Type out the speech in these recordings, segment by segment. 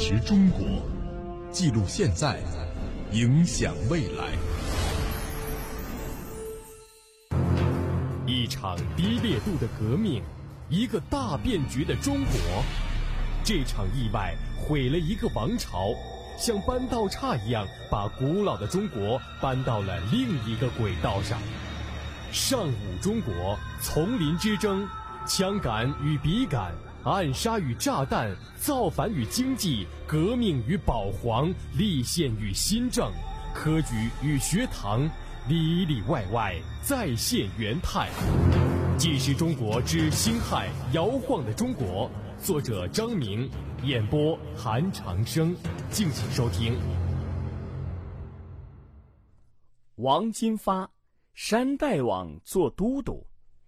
实中国，记录现在，影响未来。 一场低烈度的革命，一个大变局的中国。这场意外毁了一个王朝，像搬道岔一样把古老的中国搬到了另一个轨道上。上午中国，丛林之争，枪杆与笔杆，暗杀与炸弹，造反与经济，革命与保皇，立宪与新政，科举与学堂，里里外外再现元泰。纪实中国之辛亥摇晃的中国，作者张明，演播韩长生，敬请收听。 王金发，山大王做都督。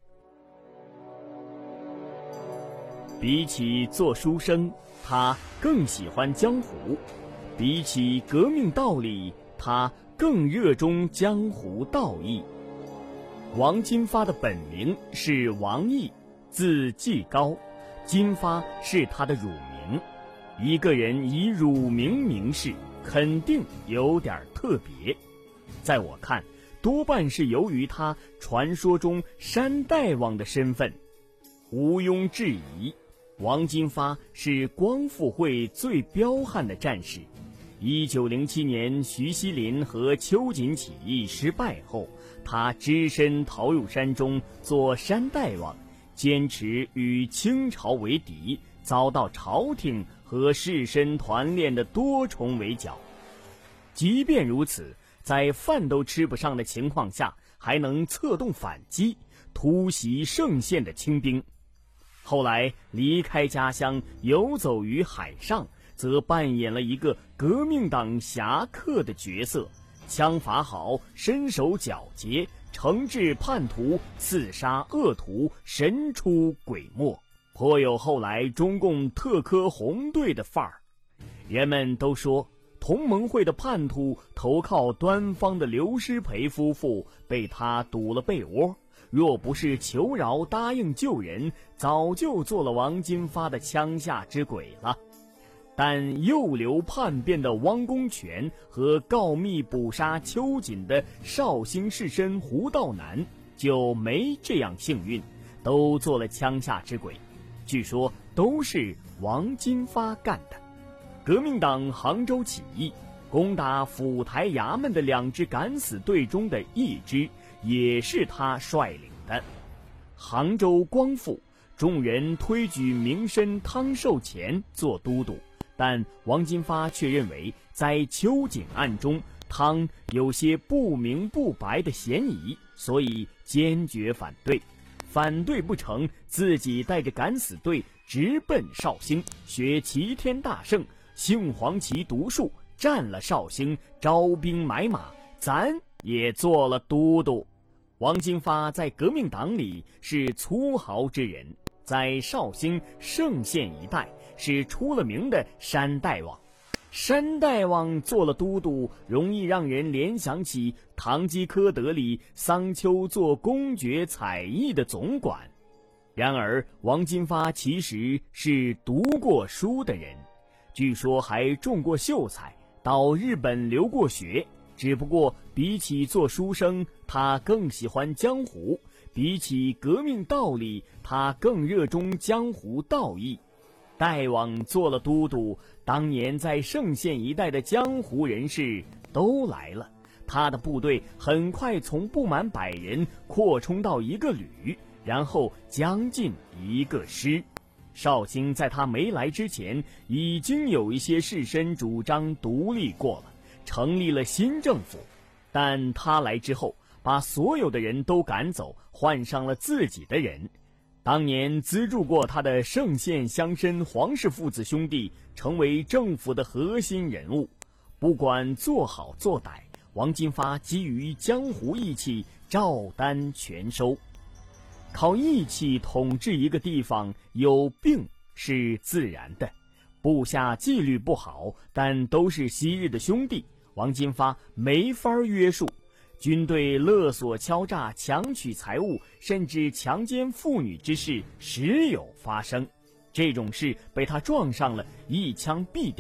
比起做书生，他更喜欢江湖；比起革命道理，他更热衷江湖道义。王金发的本名是王毅，字季高，金发是他的乳名。一个人以乳名名士，肯定有点特别。在我看，多半是由于他传说中山大王的身份。毋庸置疑，王金发是光复会最彪悍的战士。1907年徐锡麟和秋瑾起义失败后，他只身逃入山中做山大王，坚持与清朝为敌，遭到朝廷和士绅团练的多重围剿。即便如此，在饭都吃不上的情况下，还能策动反击，突袭盛县的清兵。后来离开家乡，游走于海上，则扮演了一个革命党侠客的角色，枪法好，身手矫捷，惩治叛徒，刺杀恶徒，神出鬼没，颇有后来中共特科红队的范儿。人们都说同盟会的叛徒投靠端方的刘师培夫妇被他堵了被窝，若不是求饶答应救人，早就做了王金发的枪下之鬼了。但诱流叛变的汪公权和告密捕杀秋瑾的绍兴士绅胡道南就没这样幸运，都做了枪下之鬼。据说都是王金发干的。革命党杭州起义，攻打府台衙门的2支敢死队中的一支，也是他率领的。杭州光复，众人推举名绅汤寿乾做都督，但王金发却认为在秋瑾案中，汤有些不明不白的嫌疑，所以坚决反对。反对不成，自己带着敢死队直奔绍兴，学齐天大圣杏黄旗毒术，占了绍兴，招兵买马，咱也做了都督。王金发在革命党里是粗豪之人，在绍兴盛县一带是出了名的山大王。山大王做了都督，容易让人联想起堂吉诃德里桑丘做公爵采邑的总管。然而王金发其实是读过书的人，据说还中过秀才，到日本留过学。只不过比起做书生，他更喜欢江湖；比起革命道理，他更热衷江湖道义。大王做了都督，当年在盛县一带的江湖人士都来了，他的部队很快从不满100人扩充到1个旅，然后将近1个师。绍兴在他没来之前，已经有一些士绅主张独立过了，成立了新政府。但他来之后，把所有的人都赶走，换上了自己的人。当年资助过他的盛县乡绅黄氏父子兄弟成为政府的核心人物。不管做好做歹，王金发基于江湖义气，照单全收。靠义气统治一个地方，有病是自然的。部下纪律不好，但都是昔日的兄弟，王金发没法约束。军队勒索敲诈，强取财物，甚至强奸妇女之事时有发生。这种事被他撞上了，一枪毙掉。